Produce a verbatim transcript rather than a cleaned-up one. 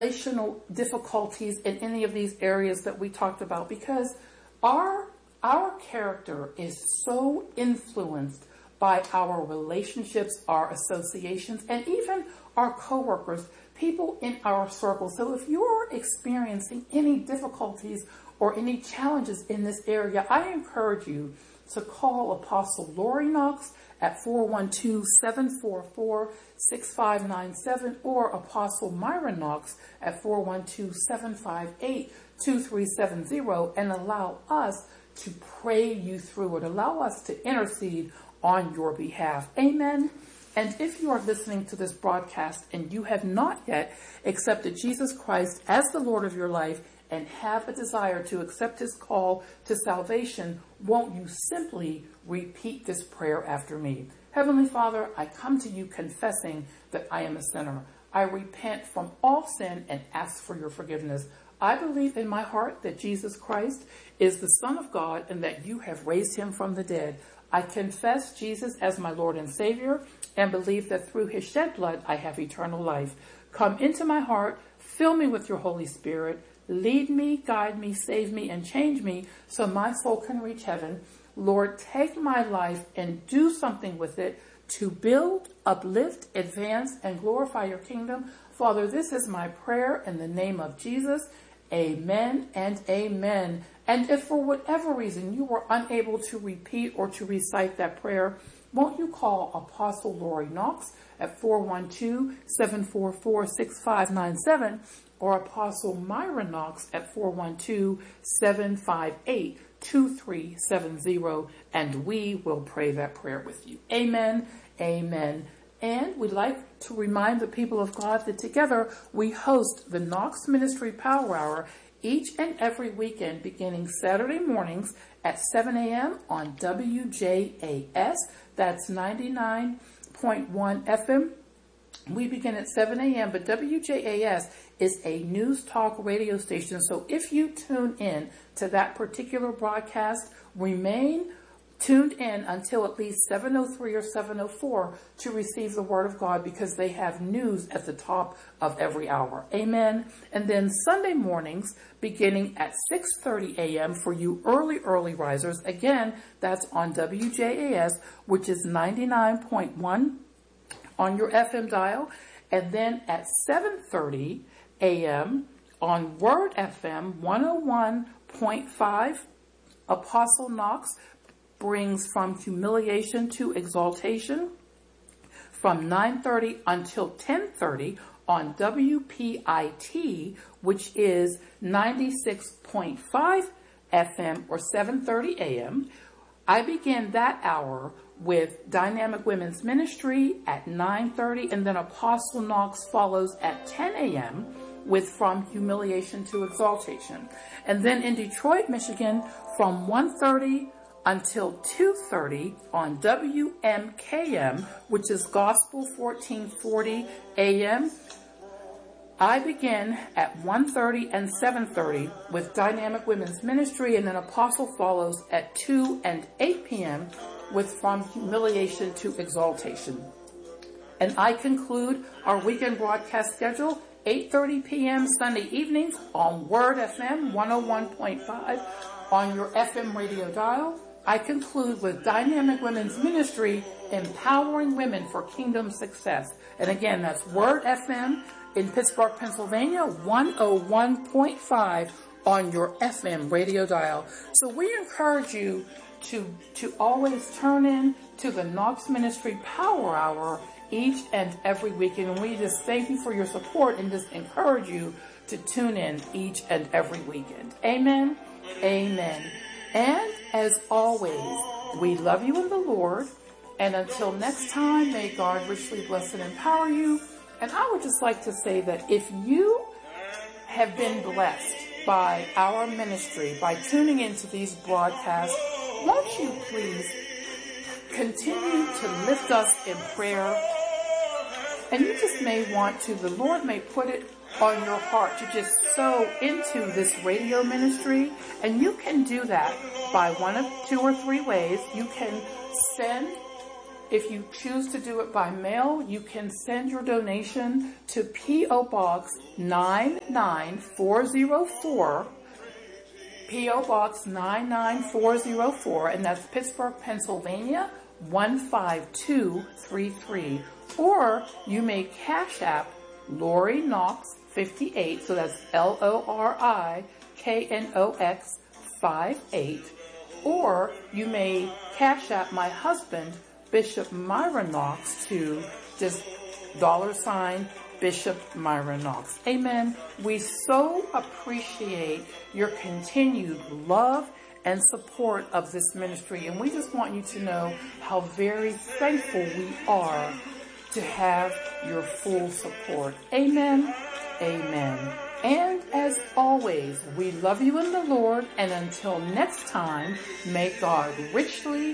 relational difficulties in any of these areas that we talked about, because our our character is so influenced by our relationships, our associations, and even our coworkers, people in our circle. So if you're experiencing any difficulties or any challenges in this area, I encourage you to call Apostle Lori Knox at four one two, seven four four, six five nine seven or Apostle Myra Knox at four one two, seven five eight, two three seven zero and allow us to pray you through it. Allow us to intercede on your behalf. Amen. And if you are listening to this broadcast and you have not yet accepted Jesus Christ as the Lord of your life and have a desire to accept his call to salvation, won't you simply repeat this prayer after me? Heavenly Father, I come to you confessing that I am a sinner. I repent from all sin and ask for your forgiveness. I believe in my heart that Jesus Christ is the Son of God and that you have raised him from the dead. I confess Jesus as my Lord and Savior and believe that through his shed blood I have eternal life. Come into my heart, fill me with your Holy Spirit, lead me, guide me, save me, and change me so my soul can reach heaven. Lord, take my life and do something with it to build, uplift, advance, and glorify your kingdom. Father, this is my prayer in the name of Jesus. Amen and amen. And if for whatever reason you were unable to repeat or to recite that prayer, won't you call Apostle Lori Knox at four one two, seven four four, six five nine seven or Apostle Myra Knox at four one two, seven five eight, two three seven zero, and we will pray that prayer with you. Amen. Amen. And we'd like to remind the people of God that together we host the Knox Ministry Power Hour each and every weekend beginning Saturday mornings at seven a.m. on W J A S. That's ninety-nine point one F M. We begin at seven a.m., but W J A S is a news talk radio station. So if you tune in to that particular broadcast, remain tuned in until at least seven oh three or seven oh four to receive the word of God, because they have news at the top of every hour. Amen. And then Sunday mornings beginning at six thirty a.m. for you early, early risers. Again, that's on W J A S, which is ninety-nine point one on your F M dial. And then at seven thirty a.m. on Word F M one oh one point five, Apostle Knox brings From Humiliation to Exaltation from nine thirty until ten thirty on W P I T, which is ninety-six point five F M or seven thirty a.m. I begin that hour with Dynamic Women's Ministry at nine thirty, and then Apostle Knox follows at ten a.m. with From Humiliation to Exaltation. And then in Detroit, Michigan, from one thirty until two thirty on W M K M, which is Gospel fourteen forty A M. I begin at one thirty and seven thirty with Dynamic Women's Ministry, and then Apostle follows at two and eight p.m. with From Humiliation to Exaltation. And I conclude our weekend broadcast schedule eight thirty p.m. Sunday evenings on Word F M one oh one point five on your F M radio dial. I conclude with Dynamic Women's Ministry, empowering women for kingdom success. And again, that's Word F M in Pittsburgh, Pennsylvania, one oh one point five on your F M radio dial. So we encourage you to, to always turn in to the Knox Ministry Power Hour each and every weekend. And we just thank you for your support and just encourage you to tune in each and every weekend. Amen. Amen. And as always, we love you in the Lord. And until next time, may God richly bless and empower you. And I would just like to say that if you have been blessed by our ministry, by tuning into these broadcasts, won't you please continue to lift us in prayer? And you just may want to, the Lord may put it on your heart to just sow into this radio ministry. And you can do that by one of two or three ways. You can send if you choose to do it by mail, you can send your donation to P O. Box nine nine four zero four, P O. Box nine nine four zero four, and that's Pittsburgh, Pennsylvania, one five two three three. Or you may Cash App Lori Knox fifty-eight, so that's L O R I K N O X five eight. Or you may Cash App my husband, Bishop Myron Knox, to just dollar sign Bishop Myron Knox. Amen. We so appreciate your continued love and support of this ministry. And we just want you to know how very thankful we are to have your full support. Amen. Amen. And as always, we love you in the Lord. And until next time, may God richly